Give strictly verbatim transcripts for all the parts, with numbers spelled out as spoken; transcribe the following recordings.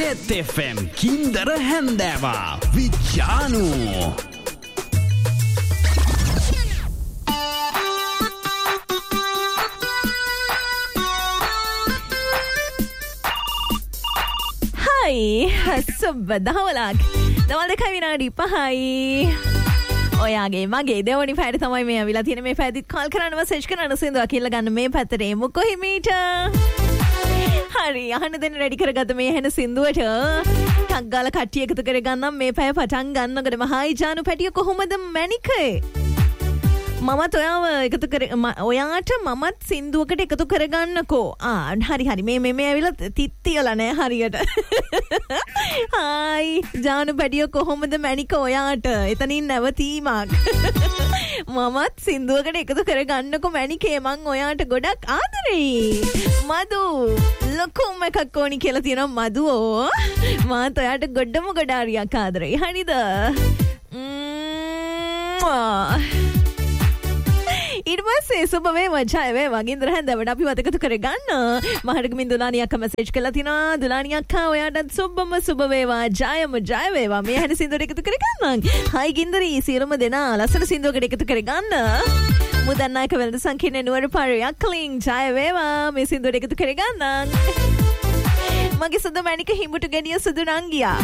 Hit F M Kinder Handava Vichanu Hi සුබදහවලක් දවල් දෙකයි විනාඩි පහයි ඔයාගේ මගේ දෙවනි පැයට තමයි මේ ඇවිල්ලා තියෙන මේ පැයදිත් කල් කරන්න මැසේජ් කරන්න සින්දුවක් කියලා ගන්න මේ පැත්තට එමු කොහිමීට හරි අහන්න දෙන්න රෙඩි කරගත්ත මේ හැන සින්දුවට ටක් ගාලා කට්ටිය එකතු කරගන්නම් මේ පැය පටන් ගන්නකොටම හායි ජානු පැටිය කොහොමද මැනිකේ මමත් ඔයාව එකතු කර ඔයාට මමත් සින්දුවකට එකතු කරගන්නකෝ ආ හරි හරි මේ මේ මේ ඇවිල්ලා තිත්තියලා නෑ හරියට හායි ජානු පැටිය කොහොමද මැනික ඔයාට එතනින් නැවතීමක් මමත් සින්දුවකට එකතු කරගන්නකෝ මැනිකේ මං ඔයාට ගොඩක් ආදරෙයි මදු ලොකුම එකක් ඕනි කියලා තියෙනවා මදුවෝ මාත් ඔයාට ගොඩම ගොඩාරියක් ආදරෙයි හරිද ඊට පස්සේ සුබ වේවා ජය වේවා ගින්දර හැන්දවට අපි වතකතු කරගන්න මහරගමින් දුලානිය අක්කා මැසේජ් කළා තිනා දුලානිය අක්කා ඔයාටත් සුබම සුබ වේවා ජයම ජය වේවා මේ හැන සින්දුවට එකතු කරගන්න හයි ගින්දරී සියලුම දෙනා ලස්සන සින්දුවකට එකතු කරගන්න මුදන්නායක වෙළඳ සංකීර්ණ නුවර පාරයක් ක්ලින් ජය වේවා මේ සින්දුවට එකතු කරගන්න මගේ සුදු මැනික හිඹුට ගෙඩිය සුදු නංගියා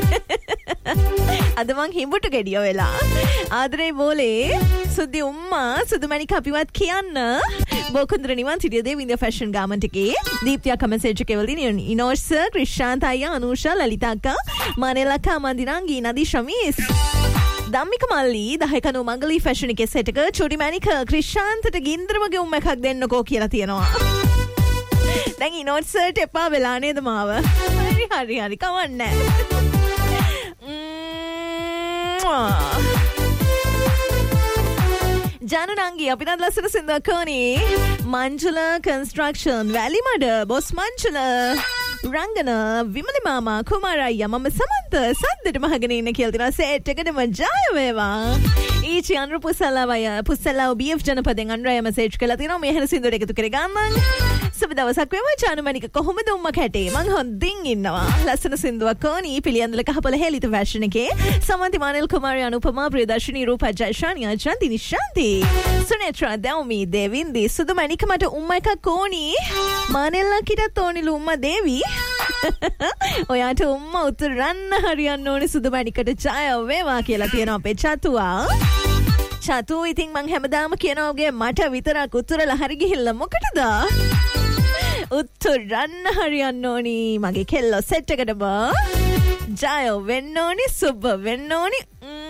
අද මං හිඹුට ගෙඩිය වෙලා ආදරේ බෝලේ සුදි උම්මා සුදු මැනික අපිවත් කියන්න බෝකුන්දර නිවන් සිටිය දේවින්ද ෆැෂන් ගාමන්ට් එකේ දීප්තිය කමෙසේජ් එකේ වලින් ඉනෝෂ් ක්‍රිෂාන්ත අයියා අනුෂා ලලිතා අක්කා මනෙලකා මන්දිරංගී නදී ශමීස් ධම්මික මල්ලි දහයකනු මංගලී ෆැෂන් එකේ සෙට් එක චොටි මැනික ක්‍රිෂාන්තට ගින්දරමගේ උම්ම එකක් දෙන්නකෝ කියලා තියෙනවා දැන් ඉනෝට්සර්ට එපා වෙලා නේද මාව හරි හරි හරි කවන්නේ ජානු නංගි අපි නම් ලස්සන සින්දුවක් ඕනේ මංජුල කන්ස්ට්‍රක්ෂන් වැලිමඩ බොස් මංජුල රංගන විමලි මාමා කුමාරයියා මම සමන්ත සද්දට මහගෙන ඉන්න කියලා දෙනවා සෙට් එකටම ජය වේවා ඊචි අනුර පුසලවය පුසලව බීඑෆ් ජනපදෙන් අනුරය මැසේජ් කළා තියෙනවා මේ හැන සින්දුවට එකතු කරගන්න සුබ දවසක් වේවා ජානු මණික කොහොමද උම්ම කැටේ මං හොඳින් ඉන්නවා ලස්සන සින්දුවක් ඕනි පිළියන්දල කහපොළ හෙලිත ෆැෂන් එකේ සමන්ති මානෙල් කුමාරි අනුපමා ප්‍රියදර්ශිනී රූපා ජයශානි අජන්ති නිශාන්ති සුනේත්‍රා දවමි දේවින්දි සුදු මණික මට උම්ම එකක් ඕනි මානෙල්ලා කිටත් ඕනිලු උම්ම දේවි ඔයාට උම්ම උතුරන්න හරියන්න ඕනේ සුදු මණිකට ජය වේවා කියලා තියෙනවා අපේ චතුවා චතු ඉතින් මං හැමදාම කියනවා ඔගේ මට විතරක් උතුරලා හරි ගිහිල්ලා මොකටද උතුරන්න හරියන්න ඕනි මගේ කෙල්ලෝ සෙට් එකට බා ජය වෙන්න ඕනි සුබ වෙන්න ඕනි